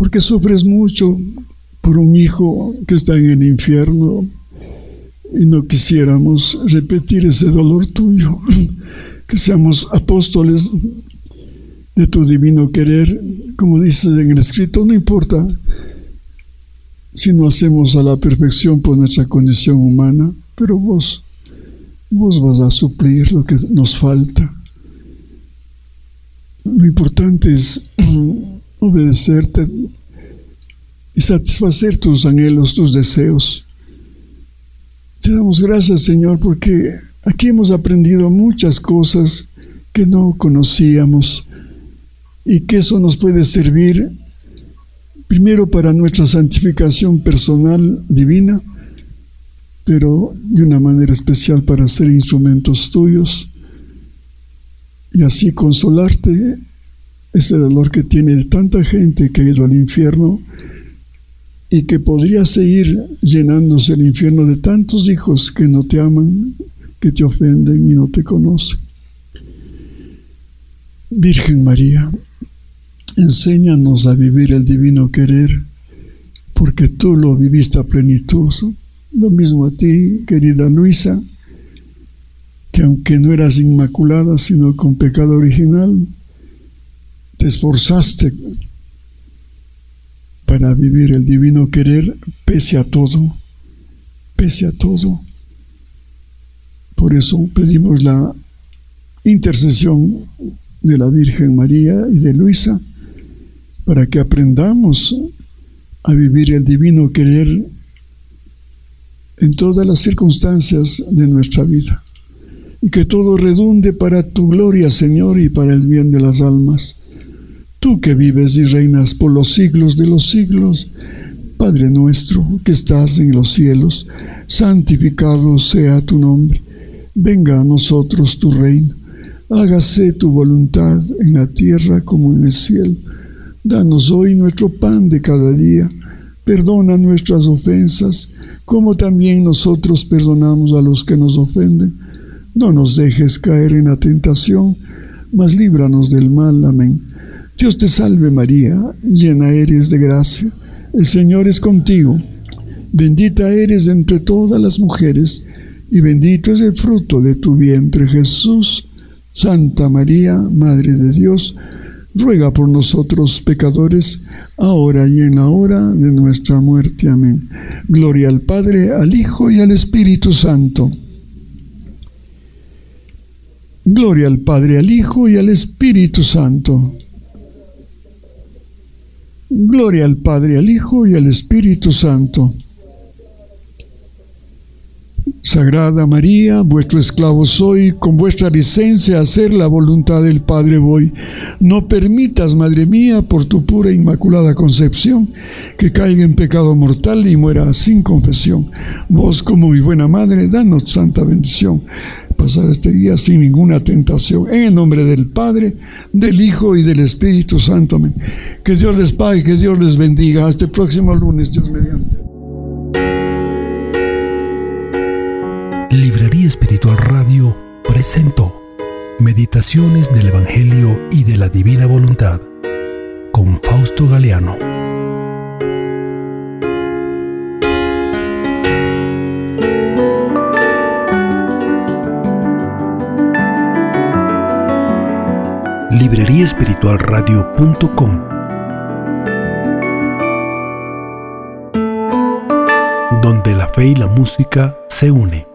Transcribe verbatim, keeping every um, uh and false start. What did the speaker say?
porque sufres mucho por un hijo que está en el infierno y no quisiéramos repetir ese dolor tuyo. Que seamos apóstoles de tu divino querer, como dices en el escrito, no importa si no hacemos a la perfección por nuestra condición humana, pero vos, vos vas a suplir lo que nos falta. Lo importante es obedecerte y satisfacer tus anhelos, tus deseos. Te damos gracias, Señor, porque aquí hemos aprendido muchas cosas que no conocíamos y que eso nos puede servir primero para nuestra santificación personal divina, pero de una manera especial para ser instrumentos tuyos y así consolarte ese dolor que tiene tanta gente que ha ido al infierno y que podría seguir llenándose el infierno de tantos hijos que no te aman, que te ofenden y no te conocen. Virgen María, enséñanos a vivir el divino querer, porque tú lo viviste a plenitud. Lo mismo a ti, querida Luisa, que aunque no eras inmaculada, sino con pecado original, te esforzaste para vivir el divino querer pese a todo, pese a todo. Por eso pedimos la intercesión de la Virgen María y de Luisa, para que aprendamos a vivir el divino querer en todas las circunstancias de nuestra vida, y que todo redunde para tu gloria, Señor, y para el bien de las almas. Tú que vives y reinas por los siglos de los siglos, Padre nuestro que estás en los cielos, santificado sea tu nombre. Venga a nosotros tu reino. Hágase tu voluntad en la tierra como en el cielo. Danos hoy nuestro pan de cada día. Perdona nuestras ofensas, como también nosotros perdonamos a los que nos ofenden. No nos dejes caer en la tentación, mas líbranos del mal. Amén. Dios te salve María, llena eres de gracia, el Señor es contigo. Bendita eres entre todas las mujeres, y bendito es el fruto de tu vientre, Jesús. Santa María, Madre de Dios, ruega por nosotros pecadores, ahora y en la hora de nuestra muerte. Amén. Gloria al Padre, al Hijo y al Espíritu Santo. Gloria al Padre, al Hijo y al Espíritu Santo. Gloria al Padre, al Hijo y al Espíritu Santo. Sagrada María, vuestro esclavo soy, con vuestra licencia a hacer la voluntad del Padre voy. No permitas, Madre mía, por tu pura e inmaculada concepción, que caiga en pecado mortal y muera sin confesión. Vos, como mi buena Madre, danos santa bendición, pasar este día sin ninguna tentación. En el nombre del Padre, del Hijo y del Espíritu Santo. Amén. Que Dios les pague, que Dios les bendiga. Hasta el próximo lunes, Dios mediante. Librería Espiritual Radio presentó Meditaciones del Evangelio y de la Divina Voluntad con Fausto Galeano. librería espiritual radio punto com, donde la fe y la música se unen.